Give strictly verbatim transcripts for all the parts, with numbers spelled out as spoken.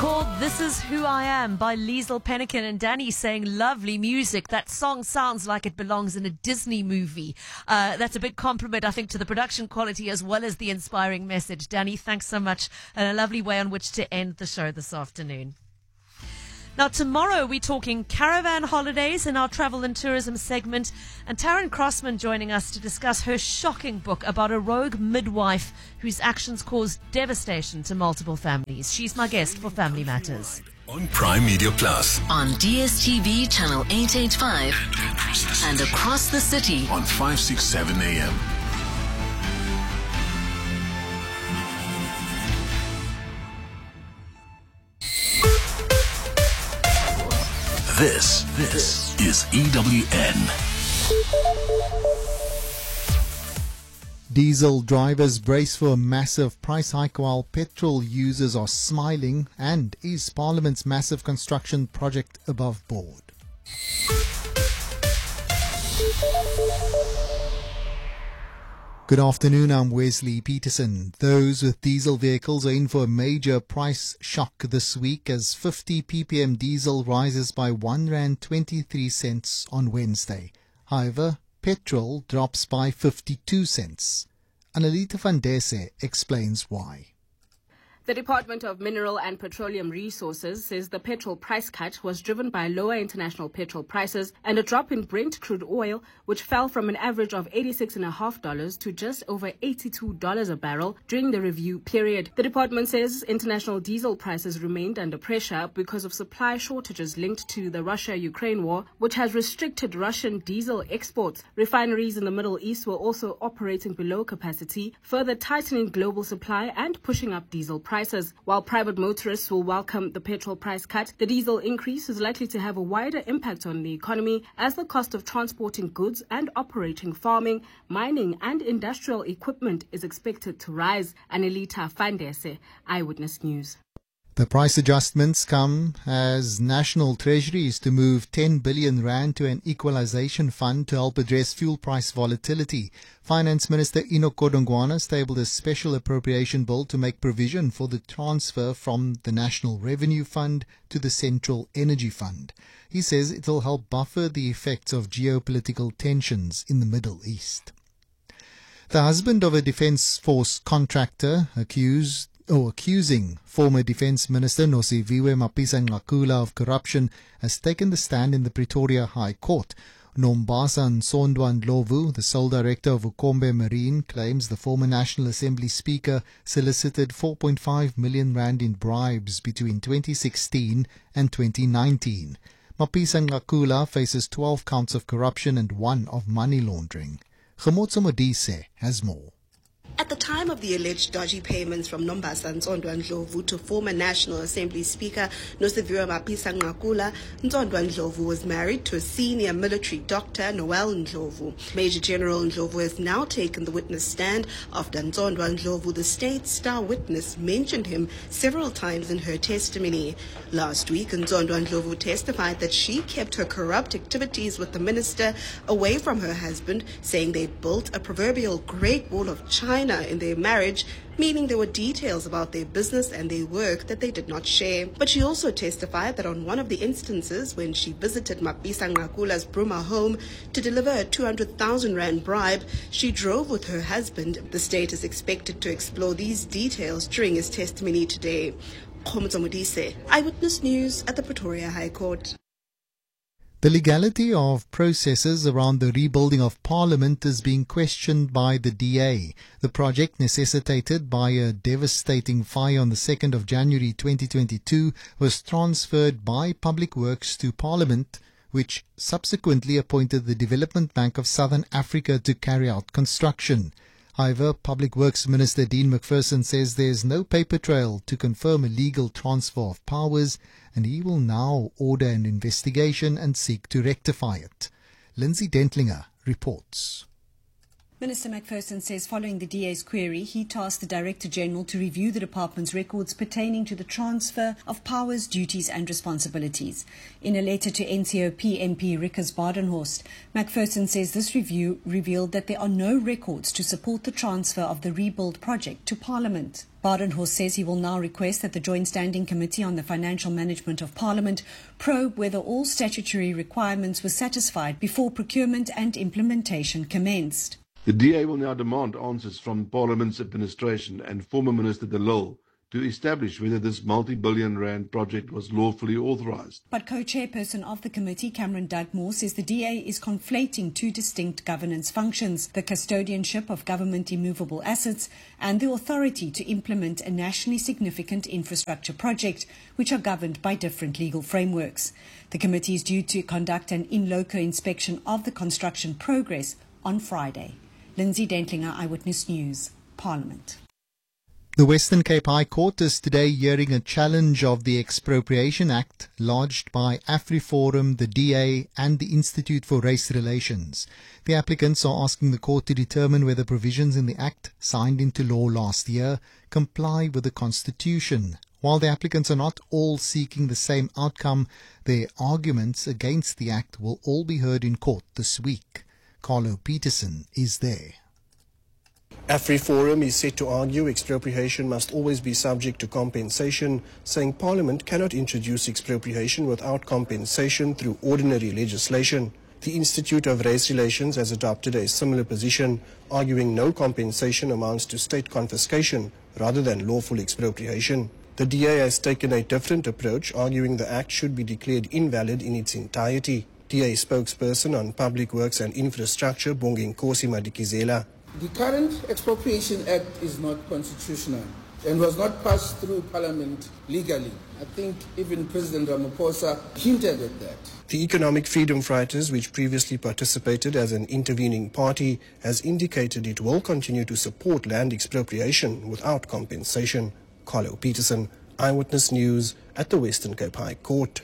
called This Is Who I Am by Liesl Pennican, and Danny saying lovely music. That song sounds like it belongs in a Disney movie. Uh, that's a big compliment, I think, to the production quality as well as the inspiring message. Danny, thanks so much, and a lovely way on which to end the show this afternoon. Now, tomorrow we're talking caravan holidays in our travel and tourism segment, and Taryn Crossman joining us to discuss her shocking book about a rogue midwife whose actions caused devastation to multiple families. She's my guest for Family Matters. On Prime Media Plus. On D S T V channel eight eighty-five And across the city. and across the city On five sixty-seven A M. This, this is E W N. Diesel drivers brace for a massive price hike while petrol users are smiling. And is Parliament's massive construction project above board? Good afternoon, I'm Wesley Peterson. Those with diesel vehicles are in for a major price shock this week as fifty p p m diesel rises by one rand twenty-three cents on Wednesday. However, petrol drops by fifty-two cents. Analita van Dese explains why. The Department of Mineral and Petroleum Resources says the petrol price cut was driven by lower international petrol prices and a drop in Brent crude oil, which fell from an average of eighty-six point five dollars to just over eighty-two dollars a barrel during the review period. The department says international diesel prices remained under pressure because of supply shortages linked to the Russia-Ukraine war, which has restricted Russian diesel exports. Refineries in the Middle East were also operating below capacity, further tightening global supply and pushing up diesel prices. Prices. While private motorists will welcome the petrol price cut, the diesel increase is likely to have a wider impact on the economy as the cost of transporting goods and operating farming, mining and industrial equipment is expected to rise. Anelita Fandese, Eyewitness News. The price adjustments come as National Treasury is to move ten billion rand to an equalization fund to help address fuel price volatility. Finance Minister Enoch Godongwana tabled a special appropriation bill to make provision for the transfer from the National Revenue Fund to the Central Energy Fund. He says it will help buffer the effects of geopolitical tensions in the Middle East. The husband of a Defence Force contractor accused or accusing former Defence Minister Nosiviwe Mapisa-Nqakula of corruption has taken the stand in the Pretoria High Court. Nombasa Nsondwa Ndlovu, the sole director of Ukombe Marine, claims the former National Assembly Speaker solicited four point five million rand in bribes between twenty sixteen and twenty nineteen. Mapisa-Nqakula faces twelve counts of corruption and one of money laundering. Gemotso Modise has more. At the time of the alleged dodgy payments from Nombasa Nsondwa Ndlovu to former National Assembly Speaker Nosiviwe Mapisa-Nqakula, Nsondwa Ndlovu was married to a senior military doctor, Noel Ndlovu. Major General Ndlovu has now taken the witness stand after Nsondwa Ndlovu, the state star witness, mentioned him several times in her testimony. Last week, Nsondwa Ndlovu testified that she kept her corrupt activities with the minister away from her husband, saying they built a proverbial Great Wall of China in their marriage, meaning there were details about their business and their work that they did not share. But she also testified that on one of the instances when she visited Mapisa-Nqakula's Bruma home to deliver a two hundred thousand rand bribe, she drove with her husband. The state is expected to explore these details during his testimony today. Gemotso Modise, Eyewitness News at the Pretoria High Court. The legality of processes around the rebuilding of Parliament is being questioned by the D A. The project, necessitated by a devastating fire on the second of January twenty twenty-two, was transferred by Public Works to Parliament, which subsequently appointed the Development Bank of Southern Africa to carry out construction. However, Public Works Minister Dean McPherson says there is no paper trail to confirm a legal transfer of powers, and he will now order an investigation and seek to rectify it. Lindsay Dentlinger reports. Minister Macpherson says following the D A's query, he tasked the Director General to review the department's records pertaining to the transfer of powers, duties and responsibilities. In a letter to N C O P M P Rickers Badenhorst, Macpherson says this review revealed that there are no records to support the transfer of the rebuild project to Parliament. Badenhorst says he will now request that the Joint Standing Committee on the Financial Management of Parliament probe whether all statutory requirements were satisfied before procurement and implementation commenced. The D A will now demand answers from Parliament's administration and former Minister De Lille to establish whether this multi-billion rand project was lawfully authorised. But co-chairperson of the committee, Cameron Dugmore, says the D A is conflating two distinct governance functions, the custodianship of government immovable assets and the authority to implement a nationally significant infrastructure project, which are governed by different legal frameworks. The committee is due to conduct an in loco inspection of the construction progress on Friday. Lindsay Dentlinger, Eyewitness News, Parliament. The Western Cape High Court is today hearing a challenge of the Expropriation Act lodged by AfriForum, the D A and the Institute for Race Relations. The applicants are asking the court to determine whether provisions in the Act, signed into law last year, comply with the Constitution. While the applicants are not all seeking the same outcome, their arguments against the Act will all be heard in court this week. Carlo Peterson is there. AfriForum is set to argue expropriation must always be subject to compensation, saying Parliament cannot introduce expropriation without compensation through ordinary legislation. The Institute of Race Relations has adopted a similar position, arguing no compensation amounts to state confiscation rather than lawful expropriation. The D A has taken a different approach, arguing the Act should be declared invalid in its entirety. D A spokesperson on Public Works and Infrastructure, Bonginkosi Madikizela. The current Expropriation Act is not constitutional and was not passed through Parliament legally. I think even President Ramaphosa hinted at that. The Economic Freedom Fighters, which previously participated as an intervening party, has indicated it will continue to support land expropriation without compensation. Carlo Peterson, Eyewitness News at the Western Cape High Court.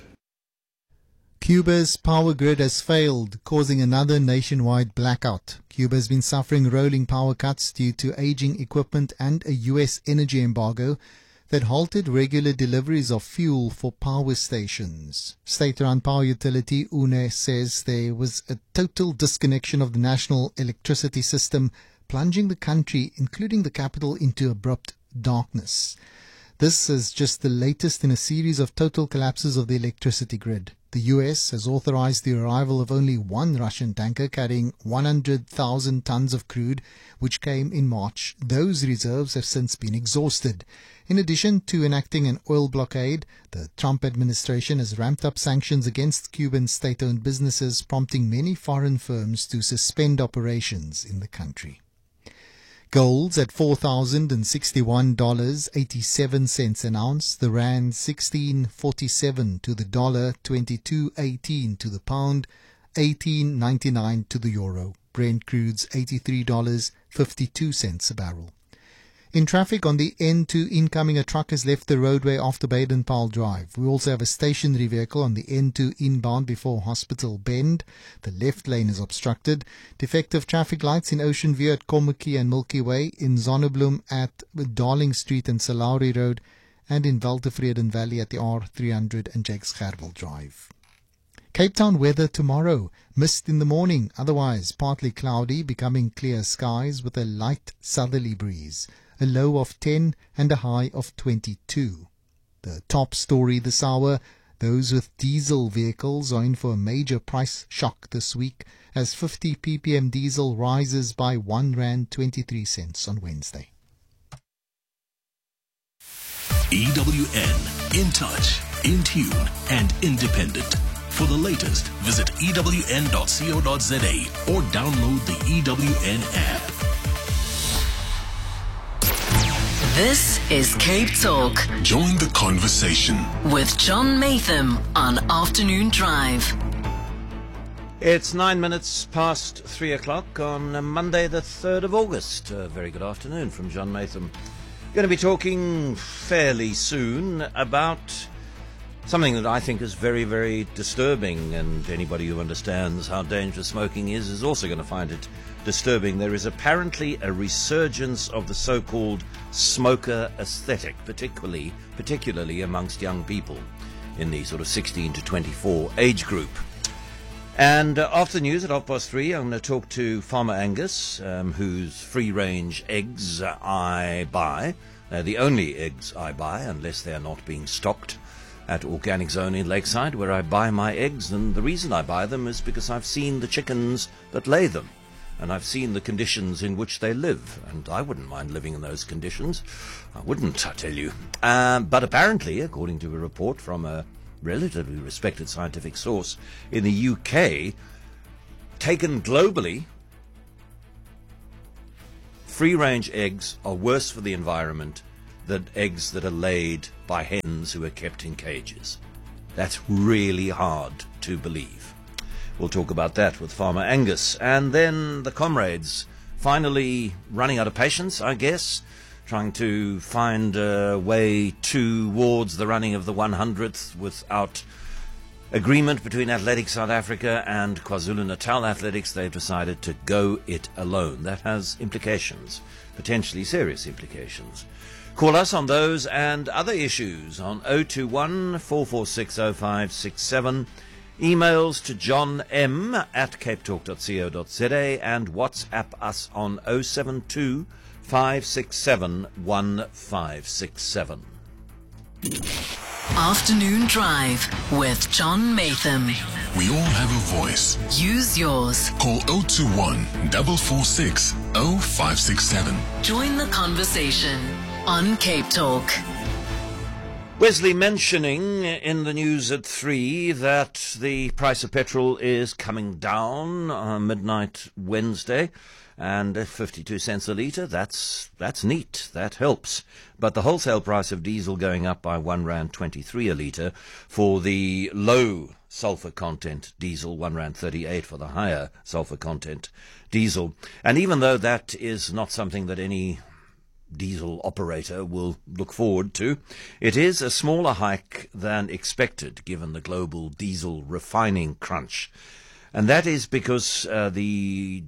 Cuba's power grid has failed, causing another nationwide blackout. Cuba has been suffering rolling power cuts due to aging equipment and a U S energy embargo that halted regular deliveries of fuel for power stations. State-run power utility U N E says there was a total disconnection of the national electricity system, plunging the country, including the capital, into abrupt darkness. This is just the latest in a series of total collapses of the electricity grid. The U S has authorized the arrival of only one Russian tanker carrying one hundred thousand tons of crude, which came in March. Those reserves have since been exhausted. In addition to enacting an oil blockade, the Trump administration has ramped up sanctions against Cuban state-owned businesses, prompting many foreign firms to suspend operations in the country. Gold's at four thousand sixty-one dollars and eighty-seven cents an ounce, the rand sixteen forty-seven to the dollar, twenty-two eighteen to the pound, eighteen ninety-nine to the euro. Brent crude's eighty-three dollars and fifty-two cents a barrel. In traffic on the N two incoming, a truck has left the roadway after Baden-Powell Drive. We also have a stationary vehicle on the N two inbound before Hospital Bend. The left lane is obstructed. Defective traffic lights in Ocean View at Kommetjie and Milky Way, in Zonneblum at Darling Street and Salauri Road, and in Weltevreden Valley at the R three hundred and Jakes Gerwel Drive. Cape Town weather tomorrow. Mist in the morning, otherwise partly cloudy, becoming clear skies with a light southerly breeze. A low of ten and a high of twenty-two. The top story this hour, those with diesel vehicles are in for a major price shock this week as fifty p p m diesel rises by one rand twenty-three cents on Wednesday. E W N, in touch, in tune and independent. For the latest, visit E W N dot co dot za or download the E W N app. This is Cape Talk. Join the conversation with John Maytham on Afternoon Drive. It's nine minutes past three o'clock on Monday the third of August. A very good afternoon from John Maytham. Going to be talking fairly soon about something that I think is very, very disturbing, and anybody who understands how dangerous smoking is is also going to find it disturbing. There is apparently a resurgence of the so-called smoker aesthetic, particularly particularly amongst young people in the sort of sixteen to twenty-four age group. And uh, after the news at half past three, I'm going to talk to Farmer Angus, um, whose free-range eggs uh, I buy. They're the only eggs I buy, unless they're not being stocked at Organic Zone in Lakeside, where I buy my eggs. And the reason I buy them is because I've seen the chickens that lay them, and I've seen the conditions in which they live, and I wouldn't mind living in those conditions. I wouldn't, I tell you. Um, but apparently, according to a report from a relatively respected scientific source in the U K, taken globally, free-range eggs are worse for the environment than eggs that are laid by hens who are kept in cages. That's really hard to believe. We'll talk about that with Farmer Angus. And then the comrades finally running out of patience, I guess, trying to find a way towards the running of the one hundredth without agreement between Athletics South Africa and KwaZulu-Natal Athletics. They've decided to go it alone. That has implications, potentially serious implications. Call us on those and other issues on oh two one, four four six, oh five six seven. Emails to john m at cape talk dot co dot za and WhatsApp us on oh seven two, five six seven, one five six seven. Afternoon Drive with John Matham. We all have a voice. Use yours. Call oh two one, four four six, oh five six seven. Join the conversation on Cape Talk. Wesley mentioning in the news at three that the price of petrol is coming down on midnight Wednesday, and at fifty-two cents a litre. That's that's neat. That helps. But the wholesale price of diesel going up by one rand twenty-three a litre for the low sulfur content diesel, one rand thirty-eight for the higher sulfur content diesel. And even though that is not something that any diesel operator will look forward to, it is a smaller hike than expected given the global diesel refining crunch. And that is because uh, the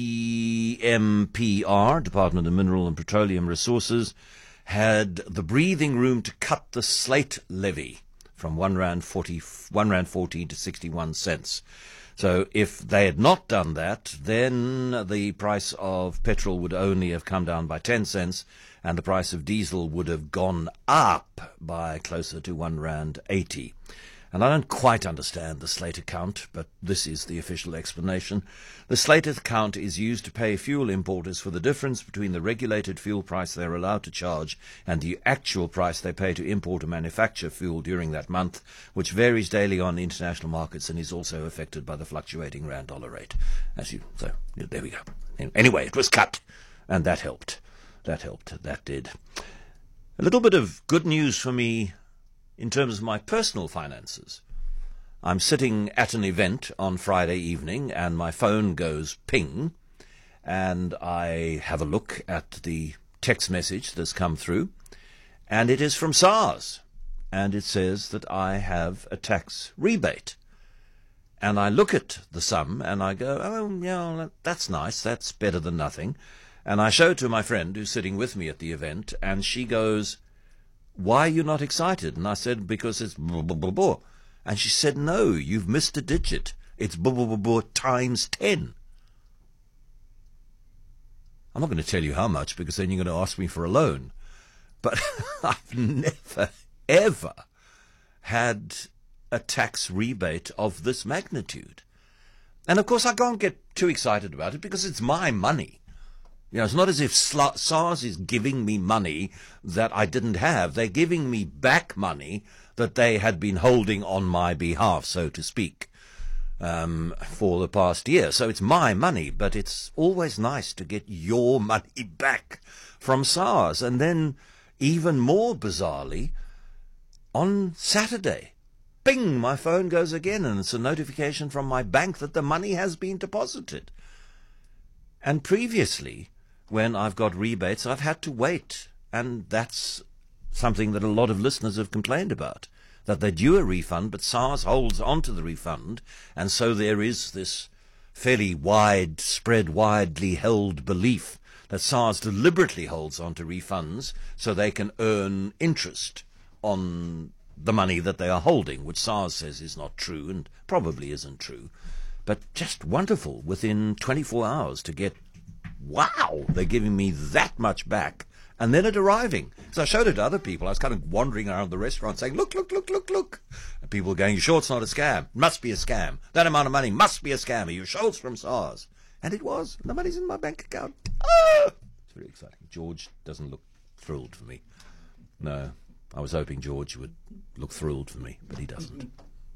D M P R, Department of Mineral and Petroleum Resources, had the breathing room to cut the slate levy from one rand forty, one rand fourteen to sixty-one cents. So if they had not done that, then the price of petrol would only have come down by ten cents, and the price of diesel would have gone up by closer to one rand eighty. And I don't quite understand the slate account, but this is the official explanation. The slate account is used to pay fuel importers for the difference between the regulated fuel price they're allowed to charge and the actual price they pay to import or manufacture fuel during that month, which varies daily on international markets and is also affected by the fluctuating rand-dollar rate. As you, so there we go. Anyway, it was cut, and that helped. That helped. That did. A little bit of good news for me in terms of my personal finances. I'm sitting at an event on Friday evening and my phone goes ping, and I have a look at the text message that's come through, and it is from SARS, and it says that I have a tax rebate. And I look at the sum and I go, oh, yeah, that's nice, that's better than nothing. And I show it to my friend who's sitting with me at the event, and she goes, why are you not excited? And I said, because it's blah, blah, blah, blah. And she said, no, you've missed a digit. It's blah, blah, blah, blah times ten. I'm not going to tell you how much, because then you're going to ask me for a loan. But I've never, ever had a tax rebate of this magnitude. And of course I can't get too excited about it, because it's my money. You know, it's not as if SARS is giving me money that I didn't have. They're giving me back money that they had been holding on my behalf, so to speak, um, for the past year. So it's my money, but it's always nice to get your money back from SARS. And then, even more bizarrely, on Saturday, bing, my phone goes again, and it's a notification from my bank that the money has been deposited. And previously, when I've got rebates, I've had to wait, and that's something that a lot of listeners have complained about, that they're due a refund, but SARS holds onto the refund, and so there is this fairly widespread, widely held belief that SARS deliberately holds onto refunds so they can earn interest on the money that they are holding, which SARS says is not true and probably isn't true. But just wonderful within twenty-four hours to get, wow, they're giving me that much back. And then it arriving. So I showed it to other people. I was kind of wandering around the restaurant saying, look, look, look, look, look. And people were going, you sure it's not a scam? It must be a scam. That amount of money must be a scam. Are you sure it's from SARS? And it was. The money's in my bank account. Ah! It's very exciting. George doesn't look thrilled for me. No. I was hoping George would look thrilled for me, but he doesn't.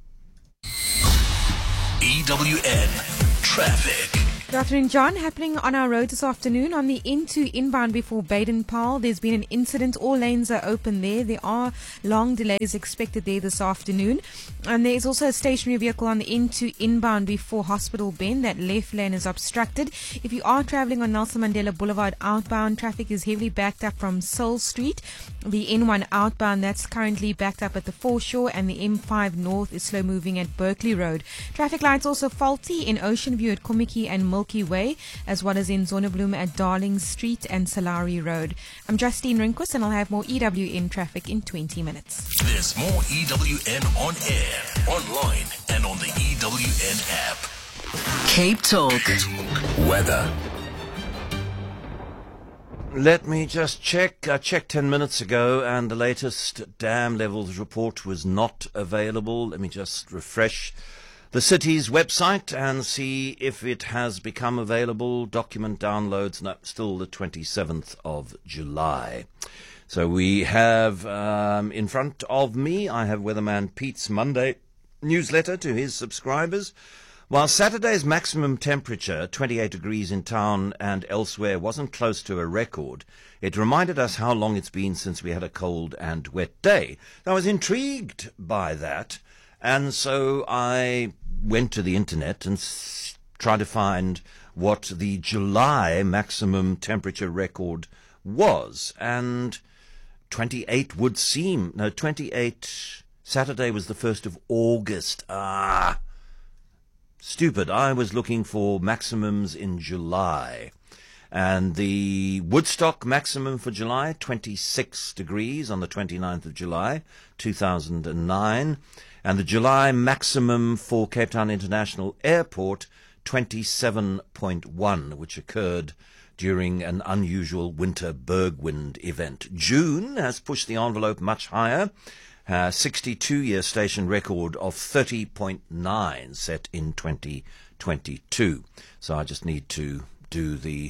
E W N Traffic. Good afternoon, John. Happening on our road this afternoon on the into inbound before Baden-Powell. There's been an incident. All lanes are open there. There are long delays expected there this afternoon. And there's also a stationary vehicle on the into inbound before Hospital Bend. That left lane is obstructed. If you are traveling on Nelson Mandela Boulevard outbound, traffic is heavily backed up from Seoul Street. The N one outbound, that's currently backed up at the foreshore, and the M five north is slow moving at Berkeley Road. Traffic lights also faulty in Ocean View at Komiki and Milky Way, as well as in Zonnebloem at Darling Street and Salari Road. I'm Justine Rinkus, and I'll have more E W N traffic in twenty minutes. There's more E W N on air, online, and on the E W N app. Cape Talk. Weather. Let me just check. I checked ten minutes ago, and the latest dam levels report was not available. Let me just refresh the city's website and see if it has become available. Document downloads, no, still the twenty-seventh of July. So we have, um, in front of me, I have Weatherman Pete's Monday newsletter to his subscribers. While Saturday's maximum temperature, twenty-eight degrees in town and elsewhere, wasn't close to a record, it reminded us how long it's been since we had a cold and wet day. I was intrigued by that, and so I went to the internet and s- tried to find what the July maximum temperature record was. And twenty-eight would seem, no, twenty-eight, Saturday was the first of August. Ah, stupid. I was looking for maximums in July. And the Woodstock maximum for July, twenty-six degrees on the twenty-ninth of July, two thousand nine. And the July maximum for Cape Town International Airport, twenty-seven point one, which occurred during an unusual winter Bergwind event. June has pushed the envelope much higher. Uh, sixty-two-year station record of thirty point nine set in twenty twenty-two. So I just need to do the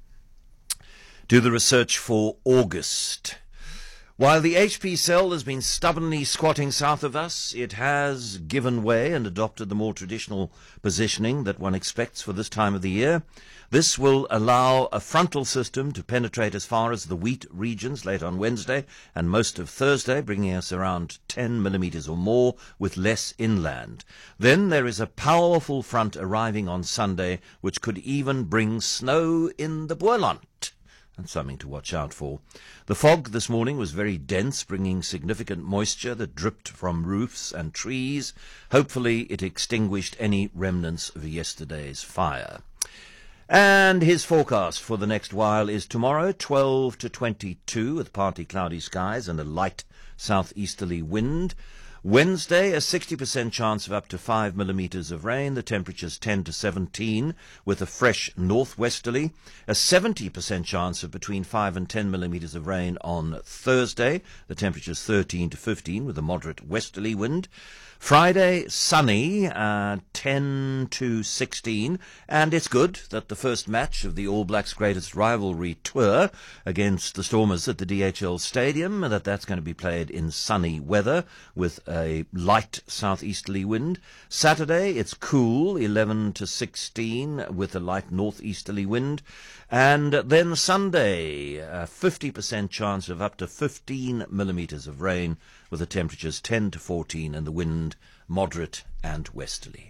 do the research for August. While the H P cell has been stubbornly squatting south of us, it has given way and adopted the more traditional positioning that one expects for this time of the year. This will allow a frontal system to penetrate as far as the wheat regions late on Wednesday and most of Thursday, bringing us around ten millimetres or more with less inland. Then there is a powerful front arriving on Sunday, which could even bring snow in the Boerland. And something to watch out for. The fog this morning was very dense, bringing significant moisture that dripped from roofs and trees. Hopefully it extinguished any remnants of yesterday's fire. And his forecast for the next while is tomorrow, twelve to twenty-two, with partly cloudy skies and a light southeasterly wind. Wednesday, a sixty percent chance of up to five millimetres of rain. The temperature's ten to seventeen, with a fresh northwesterly. A seventy percent chance of between five and ten millimetres of rain on Thursday. The temperature's thirteen to fifteen, with a moderate westerly wind. Friday, sunny, uh, ten to sixteen, and it's good that the first match of the All Blacks' greatest rivalry tour against the Stormers at the D H L Stadium, that that's going to be played in sunny weather with a light southeasterly wind. Saturday, it's cool, eleven to sixteen, with a light northeasterly wind. And then Sunday, a fifty percent chance of up to fifteen millimetres of rain, with the temperatures ten to fourteen and the wind moderate and westerly.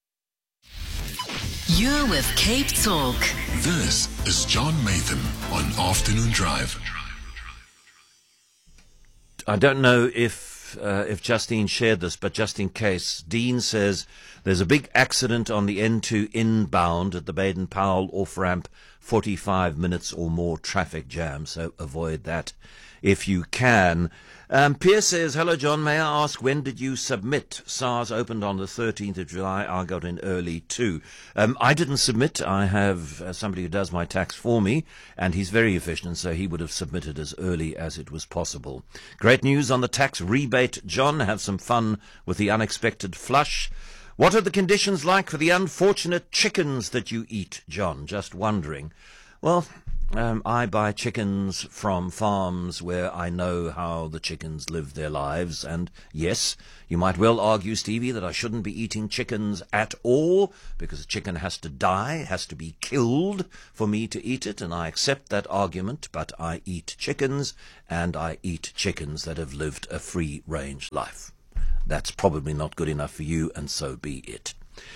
You're with Cape Talk. This is John Maytham on Afternoon Drive. I don't know if if uh, if Justine shared this, but just in case, Dean says there's a big accident on the N two inbound at the Baden-Powell off-ramp, forty-five minutes or more traffic jam, so avoid that if you can. Um, Pierre says, hello, John. May I ask, when did you submit? SARS opened on the thirteenth of July. I got in early, too. Um, I didn't submit. I have uh, somebody who does my tax for me, and he's very efficient, so he would have submitted as early as it was possible. Great news on the tax rebate, John. Have some fun with the unexpected flush. What are the conditions like for the unfortunate chickens that you eat, John? Just wondering. Well, Um, I buy chickens from farms where I know how the chickens live their lives, and yes, you might well argue, Stevie, that I shouldn't be eating chickens at all, because a chicken has to die, has to be killed for me to eat it, and I accept that argument, but I eat chickens, and I eat chickens that have lived a free-range life. That's probably not good enough for you, and so be it.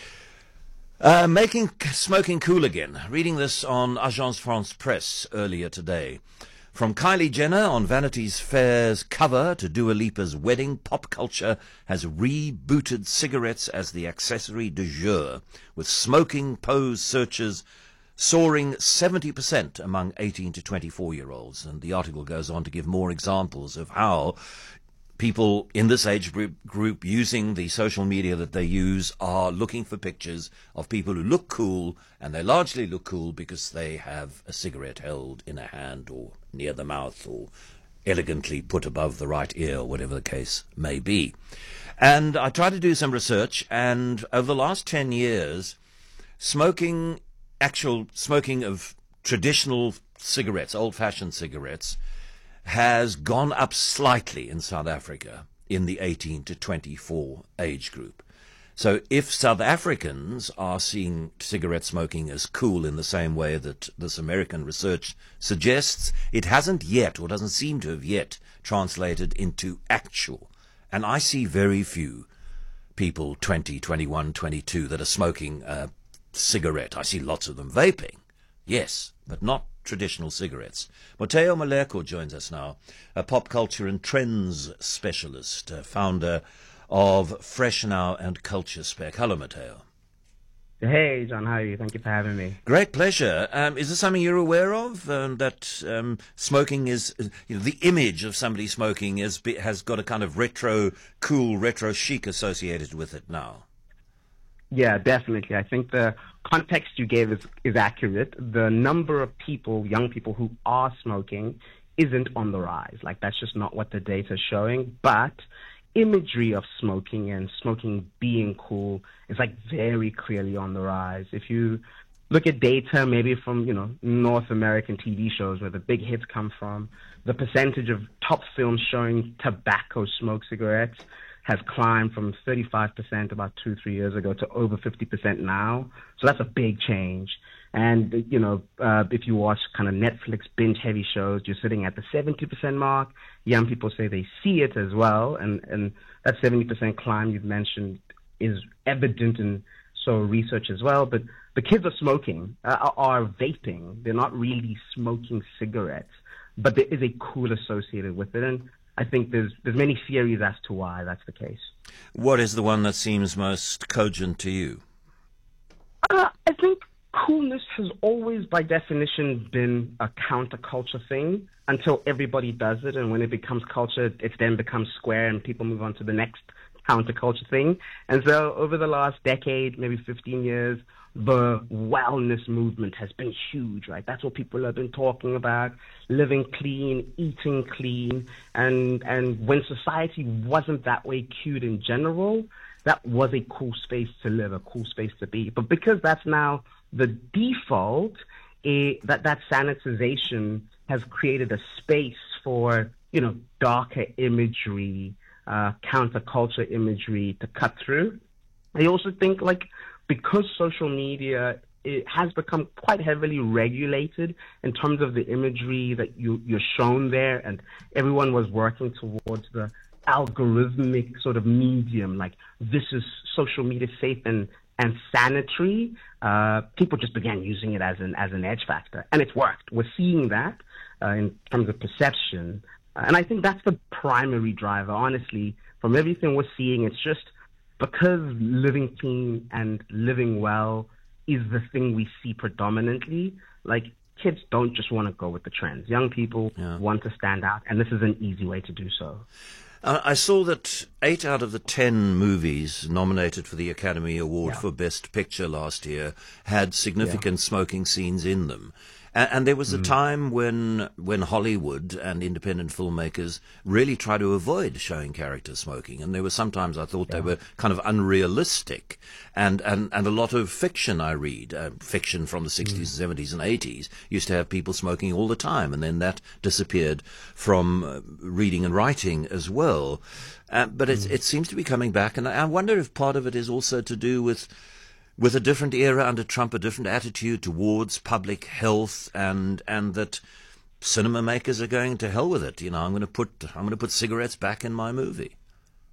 Uh, making smoking cool again. Reading this on Agence France Presse earlier today. From Kylie Jenner on Vanity Fair's cover to Dua Lipa's wedding, pop culture has rebooted cigarettes as the accessory du jour, with smoking pose searches soaring seventy percent among eighteen to twenty-four-year-olds. And the article goes on to give more examples of how people in this age group using the social media that they use are looking for pictures of people who look cool, and they largely look cool because they have a cigarette held in a hand or near the mouth or elegantly put above the right ear, or whatever the case may be. And I tried to do some research, and over the last ten years, smoking, actual smoking of traditional cigarettes, old-fashioned cigarettes, has gone up slightly in South Africa in the eighteen to twenty-four age group. So if South Africans are seeing cigarette smoking as cool in the same way that this American research suggests, it hasn't yet, or doesn't seem to have yet, translated into actual. And I see very few people twenty, twenty-one, twenty-two that are smoking a cigarette. I see lots of them vaping, yes, but not traditional cigarettes. Matteo Maleko joins us now, a pop culture and trends specialist, uh, founder of Fresh Now and Culture Spec. Hello, Matteo. Hey, John, how are you? Thank you for having me. Great pleasure. Um, is this something you're aware of, um, that um, smoking is, you know, the image of somebody smoking is, has got a kind of retro, cool, retro chic associated with it now? Yeah, definitely. I think the context you gave is, is accurate. The number of people, young people who are smoking isn't on the rise. Like, that's just not what the data is showing. But imagery of smoking and smoking being cool is, like, very clearly on the rise. If you look at data maybe from, you know, North American T V shows where the big hits come from, the percentage of top films showing tobacco smoke cigarettes has climbed from thirty-five percent about two, three years ago to over fifty percent now. So that's a big change. And, you know, uh, if you watch kind of Netflix binge-heavy shows, you're sitting at the seventy percent mark. Young people say they see it as well. And, and that seventy percent climb you've mentioned is evident in so research as well. But the kids are smoking, uh, are vaping. They're not really smoking cigarettes. But there is a cool associated with it. And I think there's there's many theories as to why that's the case. What is the one that seems most cogent to you? Uh, I think coolness has always, by definition, been a counterculture thing until everybody does it, and when it becomes culture, it then becomes square, and people move on to the next counterculture thing. And so over the last decade, maybe fifteen years, the wellness movement has been huge, right? That's what people have been talking about, living clean, eating clean. And and when society wasn't that way cued in general, that was a cool space to live, a cool space to be. But because that's now the default, it, that, that sanitization has created a space for, you know, darker imagery, uh, counterculture imagery to cut through. I also think, like, because social media, it has become quite heavily regulated in terms of the imagery that you, you're shown there, and everyone was working towards the algorithmic sort of medium, like this is social media safe and, and sanitary. Uh, people just began using it as an as an edge factor, and it's worked. We're seeing that uh, in terms of perception. And I think that's the primary driver, honestly. From everything we're seeing, it's just because living clean and living well is the thing we see predominantly. Like, kids don't just want to go with the trends. Young people yeah. want to stand out, and this is an easy way to do so. Uh, I saw that eight out of the ten movies nominated for the Academy Award yeah. for Best Picture last year had significant yeah. smoking scenes in them. And, and there was a mm. time when when Hollywood and independent filmmakers really tried to avoid showing characters smoking. And there were sometimes I thought yeah. they were kind of unrealistic. And, and, and a lot of fiction I read, uh, fiction from the sixties, mm. seventies and eighties, used to have people smoking all the time. And then that disappeared from uh, reading and writing as well. Uh, but mm. it, it seems to be coming back. And I wonder if part of it is also to do with with a different era under Trump, a different attitude towards public health, and and that cinema makers are going to hell with it. You know, I'm going to put I'm going to put cigarettes back in my movie.